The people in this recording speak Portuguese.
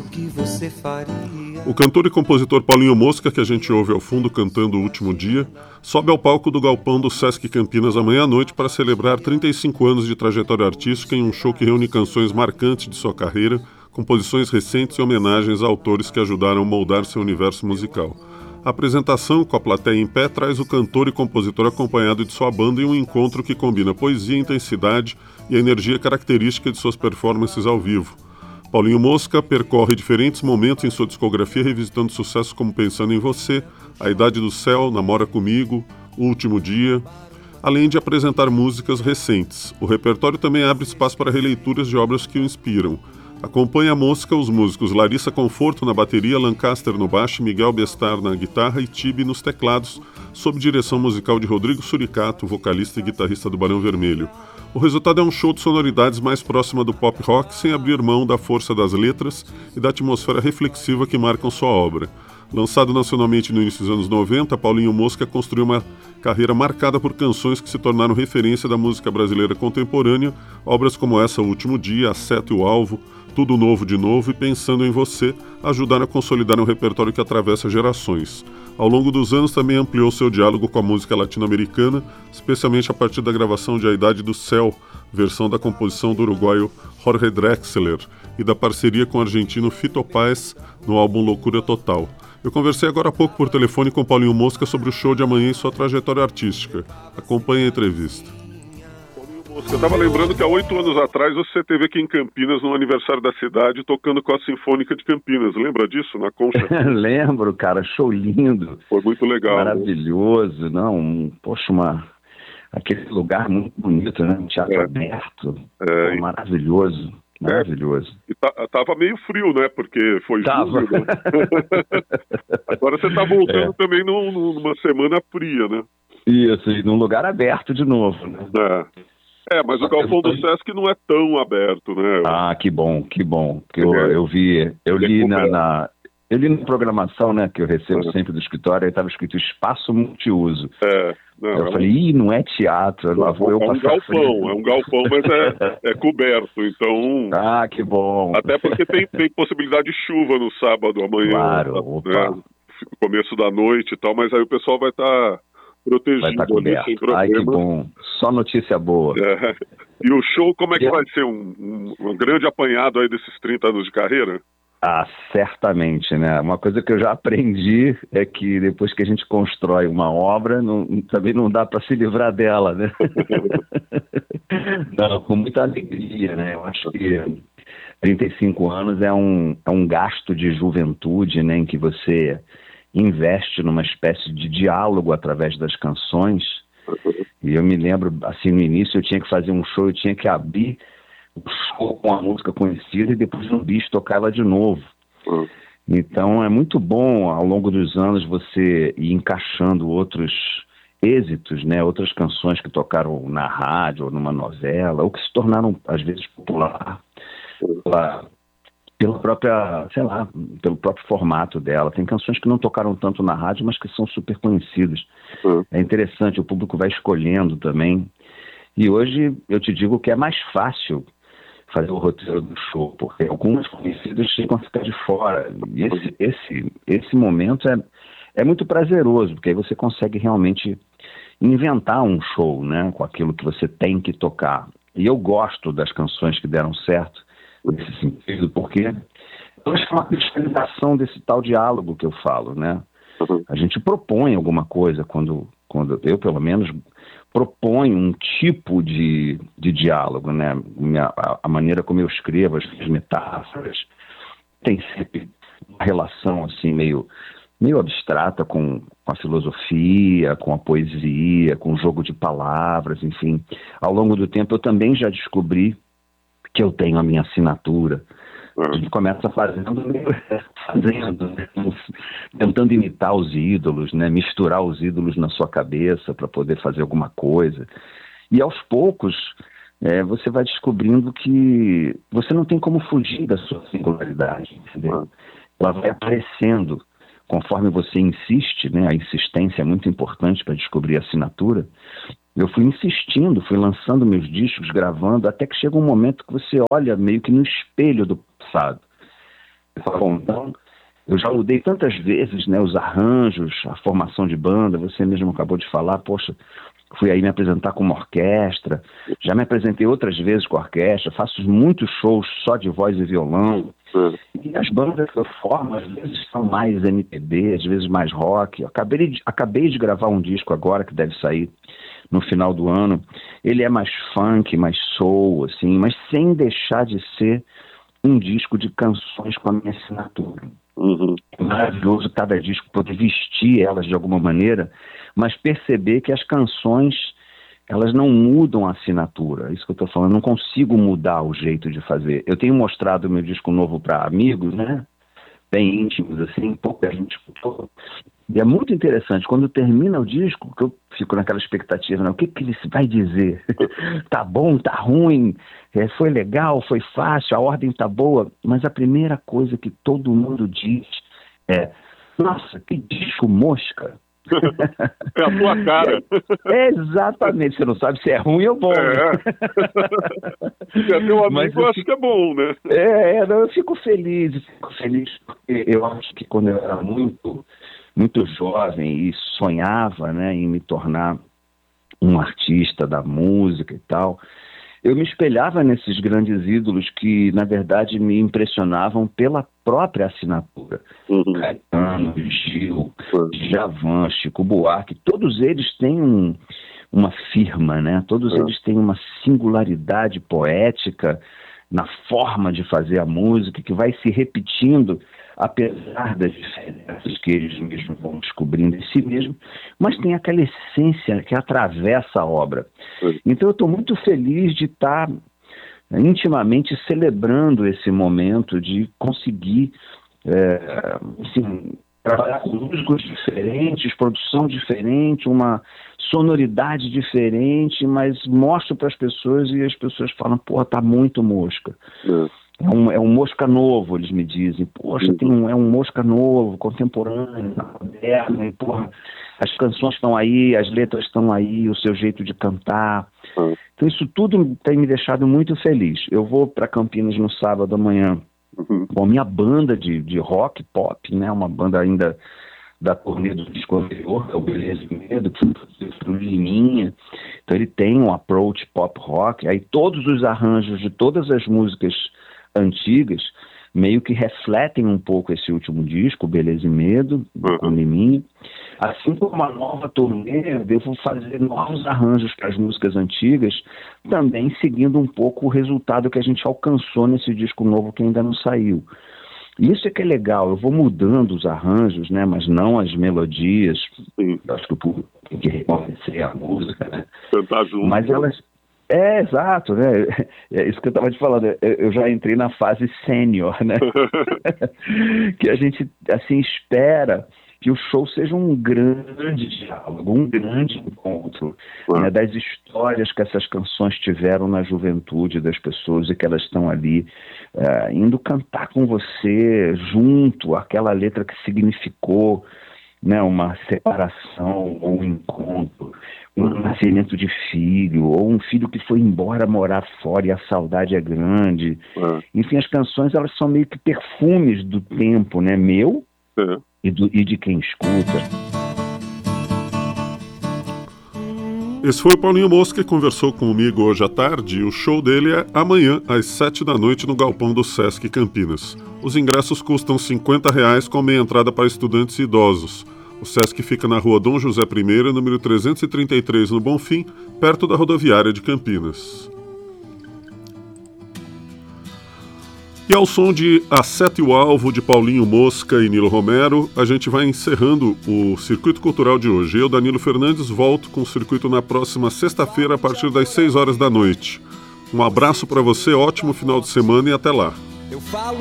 que você faria. O cantor e compositor Paulinho Mosca, que a gente ouve ao fundo cantando O Último Dia, sobe ao palco do galpão do Sesc Campinas amanhã à noite para celebrar 35 anos de trajetória artística em um show que reúne canções marcantes de sua carreira, composições recentes e homenagens a autores que ajudaram a moldar seu universo musical. A apresentação, com a plateia em pé, traz o cantor e compositor acompanhado de sua banda em um encontro que combina poesia, intensidade e a energia característica de suas performances ao vivo. Paulinho Mosca percorre diferentes momentos em sua discografia, revisitando sucessos como Pensando em Você, A Idade do Céu, Namora Comigo, O Último Dia, além de apresentar músicas recentes. O repertório também abre espaço para releituras de obras que o inspiram. Acompanha a Mosca os músicos Larissa Conforto na bateria, Lancaster no baixo, Miguel Bestar na guitarra e Tibi nos teclados, sob direção musical de Rodrigo Suricato, vocalista e guitarrista do Barão Vermelho. O resultado é um show de sonoridades mais próxima do pop rock, sem abrir mão da força das letras e da atmosfera reflexiva que marcam sua obra. Lançado nacionalmente no início dos anos 90, Paulinho Mosca construiu uma carreira marcada por canções que se tornaram referência da música brasileira contemporânea, obras como essa, O Último Dia, A Seta e o Alvo, Tudo Novo de Novo e Pensando em Você ajudaram a consolidar um repertório que atravessa gerações. Ao longo dos anos também ampliou seu diálogo com a música latino-americana, especialmente a partir da gravação de A Idade do Céu, versão da composição do uruguaio Jorge Drexler, e da parceria com o argentino Fito Páez no álbum Loucura Total. Eu conversei agora há pouco por telefone com Paulinho Mosca sobre o show de amanhã e sua trajetória artística. Acompanhe a entrevista. Eu estava lembrando que há 8 anos atrás você esteve aqui em Campinas, no aniversário da cidade, tocando com a Sinfônica de Campinas. Lembra disso, na Concha? Lembro, cara. Show lindo. Foi muito legal. Maravilhoso. Né? Não, poxa, aquele lugar muito bonito, né? Um teatro aberto. Maravilhoso. Maravilhoso. E tava meio frio, né? Porque foi julho, né? Agora você está voltando também numa semana fria, né? Isso, e num lugar aberto de novo, né? Mas o galpão do Sesc não é tão aberto, né? Ah, que bom. Eu li na programação, né, que eu recebo sempre do escritório, aí estava escrito Espaço Multiuso. Eu falei, não é teatro, lá vou eu passar frio. É um galpão, mas é coberto, então... Ah, que bom. Até porque tem possibilidade de chuva no sábado, amanhã. Claro, né? Começo da noite e tal, mas aí o pessoal vai estar... protegido, vai estar coberto. Ai, que bom. Só notícia boa. E o show, como é que vai ser? Um grande apanhado aí desses 30 anos de carreira? Ah, certamente, né? Uma coisa que eu já aprendi é que depois que a gente constrói uma obra, também não dá para se livrar dela, né? Não, com muita alegria, né? Eu acho que 35 anos é um gasto de juventude, né? Em que você investe numa espécie de diálogo através das canções. E eu me lembro, assim, no início eu tinha que fazer um show, eu tinha que abrir o show com a música conhecida e depois no bis tocar ela de novo. Então é muito bom, ao longo dos anos, você ir encaixando outros êxitos, né? Outras canções que tocaram na rádio ou numa novela, ou que se tornaram, às vezes, popular pela própria, sei lá, pelo próprio formato dela. Tem canções que não tocaram tanto na rádio, mas que são super conhecidas. É interessante, o público vai escolhendo também. E hoje eu te digo que é mais fácil fazer o roteiro do show, porque algumas conhecidas chegam a ficar de fora. E esse momento é muito prazeroso, porque aí você consegue realmente inventar um show, né, com aquilo que você tem que tocar. E eu gosto das canções que deram certo nesse sentido, porque elas são uma cristalização desse tal diálogo que eu falo, né? A gente propõe alguma coisa quando eu, pelo menos, proponho um tipo de diálogo, né? A maneira como eu escrevo, as metáforas, tem sempre uma relação assim meio abstrata com a filosofia, com a poesia, com o jogo de palavras, enfim. Ao longo do tempo eu também já descobri que eu tenho a minha assinatura. A gente começa fazendo, né? Tentando imitar os ídolos, né? Misturar os ídolos na sua cabeça para poder fazer alguma coisa. E aos poucos você vai descobrindo que você não tem como fugir da sua singularidade, entendeu? Ela vai aparecendo conforme você insiste, né? A insistência é muito importante para descobrir a assinatura. Eu fui insistindo, fui lançando meus discos, gravando, até que chega um momento que você olha meio que no espelho do passado. Eu falo, bom, então, eu já mudei tantas vezes, né, os arranjos, a formação de banda, você mesmo acabou de falar, poxa, fui aí me apresentar com uma orquestra, já me apresentei outras vezes com a orquestra, faço muitos shows só de voz e violão, e as bandas que eu formo, às vezes são mais MPB, às vezes mais rock. Eu acabei de gravar um disco agora, que deve sair no final do ano, ele é mais funk, mais soul, assim, mas sem deixar de ser um disco de canções com a minha assinatura. É maravilhoso cada disco poder vestir elas de alguma maneira, mas perceber que as canções, elas não mudam a assinatura. É isso que eu estou falando, não consigo mudar o jeito de fazer. Eu tenho mostrado o meu disco novo para amigos, né? Bem íntimos, assim, pouca gente escutou. E é muito interessante, quando termina o disco, que eu fico naquela expectativa, né? O que ele vai dizer? Tá bom, tá ruim, foi legal, foi fácil, a ordem tá boa, mas a primeira coisa que todo mundo diz é: nossa, que disco mosca! É a tua cara. Exatamente, você não sabe se é ruim ou bom. Se é teu amigo, eu acho que é bom, né? Eu fico feliz porque eu acho que quando eu era muito jovem e sonhava, né, em me tornar um artista da música e tal, eu me espelhava nesses grandes ídolos que, na verdade, me impressionavam pela própria assinatura. Caetano, Gil, Djavan, Chico Buarque, todos eles têm uma firma, né? Todos eles têm uma singularidade poética na forma de fazer a música, que vai se repetindo apesar das diferenças que eles mesmos vão descobrindo em si mesmos, mas tem aquela essência que atravessa a obra. Então eu estou muito feliz de estar intimamente celebrando esse momento de conseguir trabalhar com músicos diferentes, produção diferente, uma sonoridade diferente, mas mostro para as pessoas e as pessoas falam, porra, tá muito mosca. É um mosca novo, eles me dizem. Poxa, é um mosca novo, contemporâneo, moderno, e, porra, as canções estão aí, as letras estão aí, o seu jeito de cantar. Então isso tudo tem me deixado muito feliz. Eu vou para Campinas no sábado amanhã com a minha banda de rock pop, né? Uma banda ainda da turnê do disco anterior, que é o Beleza e Medo, que foi produzido por Liminha. Então ele tem um approach pop rock, aí todos os arranjos de todas as músicas antigas meio que refletem um pouco esse último disco, Beleza e Medo, com Liminha. Assim como a nova turnê, eu devo fazer novos arranjos para as músicas antigas, também seguindo um pouco o resultado que a gente alcançou nesse disco novo que ainda não saiu. Isso é que é legal, eu vou mudando os arranjos, né, mas não as melodias. Eu acho que o público tem que reconhecer a música, né? Cantar junto. Mas elas... exato, né? É isso que eu estava te falando. Eu já entrei na fase sênior, né? Que a gente, assim, espera que o show seja um grande diálogo, um grande encontro, né, das histórias que essas canções tiveram na juventude das pessoas e que elas estão ali indo cantar com você junto, aquela letra que significou, né, uma separação ou um encontro, um nascimento de filho, ou um filho que foi embora morar fora e a saudade é grande. Enfim, as canções, elas são meio que perfumes do tempo, né, meu e de quem escuta. Esse foi o Paulinho Mosca, que conversou comigo hoje à tarde, e o show dele é amanhã, às 7h no galpão do Sesc Campinas. Os ingressos custam R$50, com meia entrada para estudantes e idosos. O Sesc fica na rua Dom José I, número 333, no Bonfim, perto da rodoviária de Campinas. E ao som de Acerte o Alvo, de Paulinho Mosca e Nilo Romero, a gente vai encerrando o Circuito Cultural de hoje. Eu, Danilo Fernandes, volto com o circuito na próxima sexta-feira, a partir das 6 horas da noite. Um abraço para você, ótimo final de semana e até lá. Eu falo